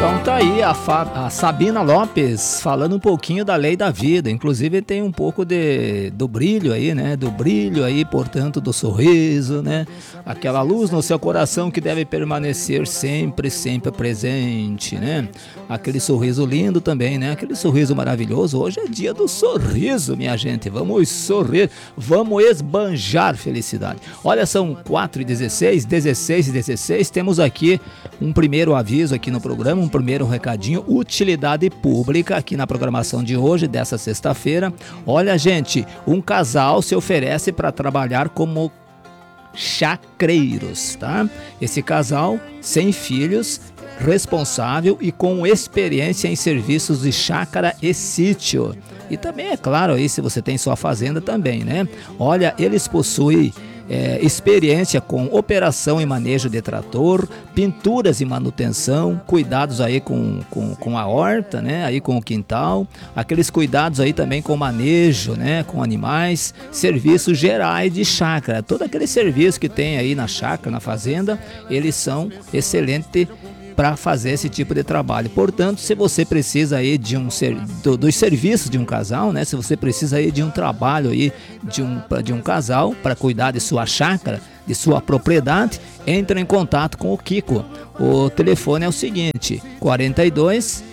Então tá aí a Sabina Lopes falando um pouquinho da lei da vida, inclusive tem um pouco do brilho aí, né? Do brilho aí, portanto, do sorriso, né? Aquela luz no seu coração que deve permanecer sempre, sempre presente, né? Aquele sorriso lindo também, né? Aquele sorriso maravilhoso. Hoje é dia do sorriso, minha gente. Vamos sorrir, vamos esbanjar felicidade. Olha, são 4h16, 16h16, temos aqui um primeiro aviso aqui no programa, um primeiro recadinho, utilidade pública aqui na programação de hoje, dessa sexta-feira. Olha, gente, um casal se oferece para trabalhar como chacreiros, tá? Esse casal, sem filhos, responsável e com experiência em serviços de chácara e sítio. E também, é claro, aí se você tem sua fazenda também, né? Olha, eles possuem experiência com operação e manejo de trator, pinturas e manutenção, cuidados aí com a horta, né, aí com o quintal, aqueles cuidados aí também com manejo, né, com animais, serviços gerais de chácara, todo aquele serviço que tem aí na chácara, na fazenda, eles são excelentes para fazer esse tipo de trabalho. Portanto, se você precisa aí dos serviços de um casal, né? Se você precisa aí de um trabalho aí de um casal para cuidar de sua chácara, de sua propriedade, entre em contato com o Kiko. O telefone é o seguinte: 42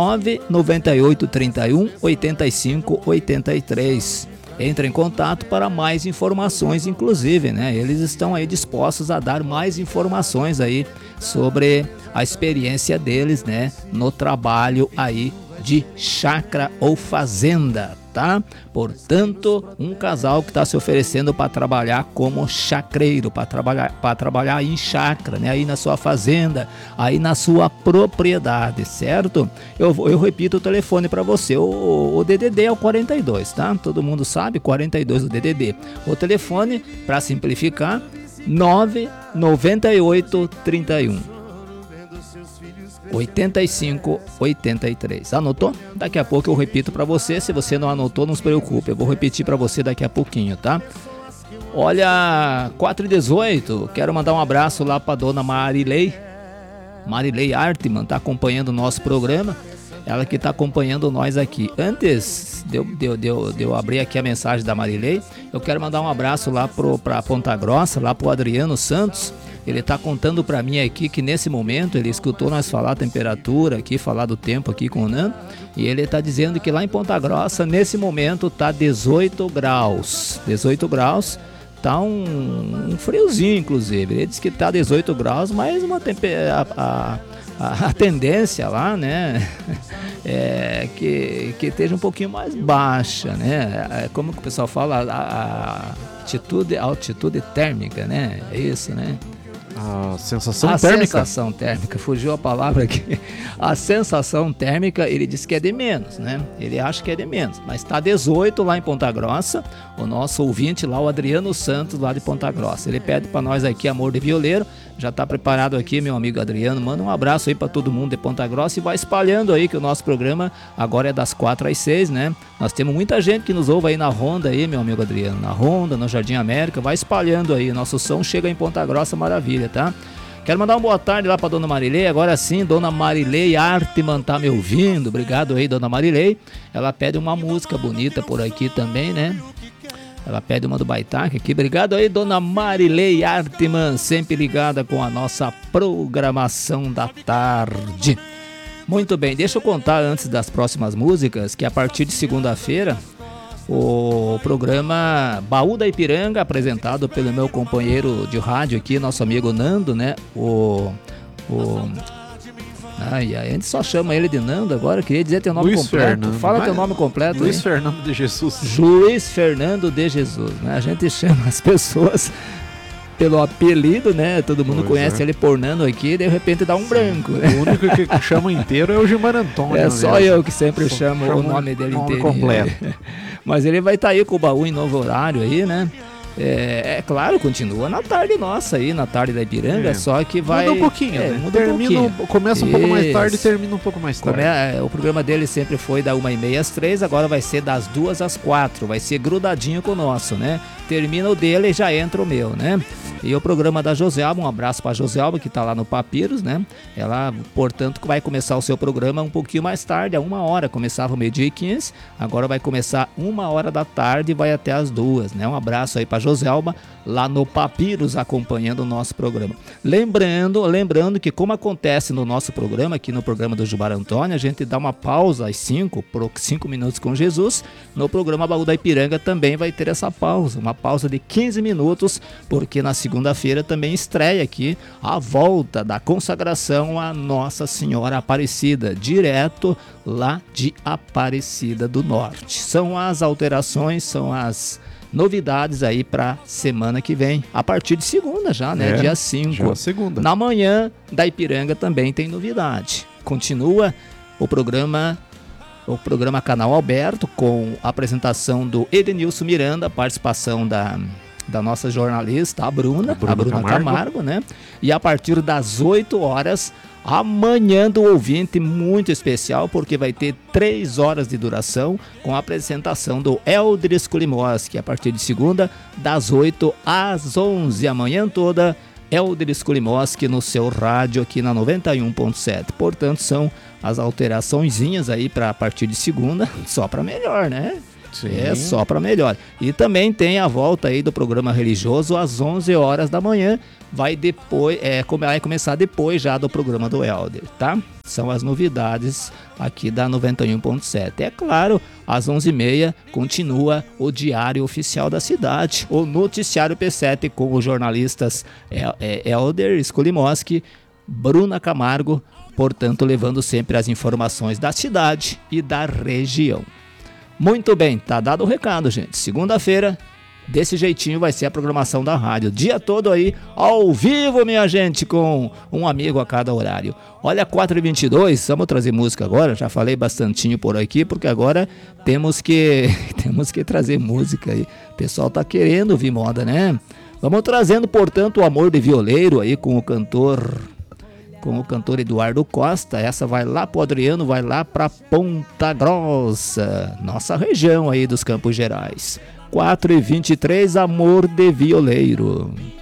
998 31 85 83. Entre em contato para mais informações, inclusive, né? Eles estão aí dispostos a dar mais informações aí sobre a experiência deles, né? No trabalho aí de chácara ou fazenda, tá? Portanto, um casal que está se oferecendo para trabalhar como chacreiro, para trabalhar em chácara, né? Aí na sua fazenda, aí na sua propriedade, certo? Eu repito o telefone para você, o DDD é o 42, tá? Todo mundo sabe, 42 o DDD. O telefone, para simplificar, 998 31 85 83. Anotou? Daqui a pouco eu repito para você. Se você não anotou, não se preocupe, eu vou repetir para você daqui a pouquinho, tá? Olha, 4h18, quero mandar um abraço lá para dona Marilei Artman, tá acompanhando o nosso programa. Ela que tá acompanhando nós aqui. Antes de eu abrir aqui a mensagem da Marilei, eu quero mandar um abraço lá para Ponta Grossa, lá pro Adriano Santos. Ele está contando para mim aqui que nesse momento ele escutou nós falar a temperatura aqui, falar do tempo aqui com o Nando, e ele está dizendo que lá em Ponta Grossa nesse momento tá 18 graus. 18 graus, tá um friozinho inclusive. Ele disse que tá 18 graus, mas a tendência lá, né, é que esteja um pouquinho mais baixa, né? Como que o pessoal fala, a altitude térmica, né? É isso, né? A sensação térmica. A sensação térmica, fugiu a palavra aqui. A sensação térmica, ele disse que é de menos, né? Ele acha que é de menos, mas está 18 lá em Ponta Grossa. O nosso ouvinte lá, o Adriano Santos, lá de Ponta Grossa. Ele pede para nós aqui amor de violeiro. Já está preparado aqui, meu amigo Adriano. Manda um abraço aí para todo mundo de Ponta Grossa e vai espalhando aí que o nosso programa agora é das 4 às 6, né? Nós temos muita gente que nos ouve aí na Ronda aí, meu amigo Adriano. Na Ronda, no Jardim América, vai espalhando aí. Nosso som chega em Ponta Grossa, maravilha, tá? Quero mandar uma boa tarde lá para dona Marilei. Agora sim, dona Marilei Artman tá me ouvindo. Obrigado aí, dona Marilei. Ela pede uma música bonita por aqui também, né? Ela pede uma do Baitaca aqui. Obrigado aí, dona Marilei Artman, sempre ligada com a nossa programação da tarde. Muito bem, deixa eu contar antes das próximas músicas que a partir de segunda-feira o programa Baú da Ipiranga, apresentado pelo meu companheiro de rádio aqui, nosso amigo Nando, né? A gente só chama ele de Nando agora. Eu queria dizer teu nome Luiz completo. Fernando. Fala teu nome completo. Luiz aí. Fernando de Jesus. Luiz Fernando de Jesus, né? A gente chama as pessoas pelo apelido, né? Todo mundo conhece ele por Nando aqui, de repente dá um branco, né? O único que chama inteiro é o Gilmar Antônio. É só mesmo. Eu que sempre chamo o nome dele inteiro. Completo. Mas ele vai estar aí com o baú em novo horário aí, né? É claro, continua na tarde nossa aí, na tarde da Ipiranga, só que vai... Muda um pouquinho, né? Muda um pouquinho. Começa um pouco mais tarde e termina um pouco mais tarde. O programa dele sempre foi da 1h30 às 3, agora vai ser das 2 às 4, vai ser grudadinho com o nosso, né? Termina o dele e já entra o meu, né? E o programa da Joselma, um abraço para a Joselma, que está lá no Papiros, né? Ela, portanto, vai começar o seu programa um pouquinho mais tarde, a 1h. Começava 12h15, agora vai começar 1h da tarde e vai até as 2h, né? Um abraço aí para a Joselma, lá no Papiros, acompanhando o nosso programa. Lembrando que, como acontece no nosso programa, aqui no programa do Gilmar Antônio, a gente dá uma pausa às 5 minutos com Jesus. No programa Baú da Ipiranga também vai ter essa pausa, uma pausa de 15 minutos, porque na segunda-feira também estreia aqui a volta da consagração à Nossa Senhora Aparecida, direto lá de Aparecida do Norte. São as alterações, são as novidades aí para semana que vem, a partir de segunda já, né? Dia 5. Já segunda. Na manhã da Ipiranga também tem novidade. Continua o programa Canal Alberto, com a apresentação do Edenilson Miranda, participação da nossa jornalista, a Bruna Camargo, né? E a partir das 8h, amanhã do ouvinte muito especial, porque vai ter 3 horas de duração, com a apresentação do Elder Skulimoski, a partir de segunda, das 8 às 11, a manhã toda, Elder Skulimoski no seu rádio aqui na 91.7. Portanto, são as alteraçõezinhas aí para a partir de segunda, só para melhor, né? Sim. É só para melhor. E também tem a volta aí do programa religioso às 11h da manhã. Vai começar depois já do programa do Elder, tá? São as novidades aqui da 91.7. É claro, às 11h30 continua o Diário Oficial da Cidade, o Noticiário P7, com os jornalistas Elder Skulimoski, Bruna Camargo, portanto levando sempre as informações da cidade e da região. Muito bem, tá dado o recado, gente. Segunda-feira, desse jeitinho vai ser a programação da rádio. O dia todo aí, ao vivo, minha gente, com um amigo a cada horário. Olha, 4h22, vamos trazer música agora. Já falei bastantinho por aqui, porque agora temos que trazer música aí. O pessoal tá querendo ouvir moda, né? Vamos trazendo, portanto, o Amor de Violeiro aí com o cantor Eduardo Costa. Essa vai lá pro Adriano, vai lá pra Ponta Grossa, nossa região aí dos Campos Gerais. 4h23, Amor de Violeiro.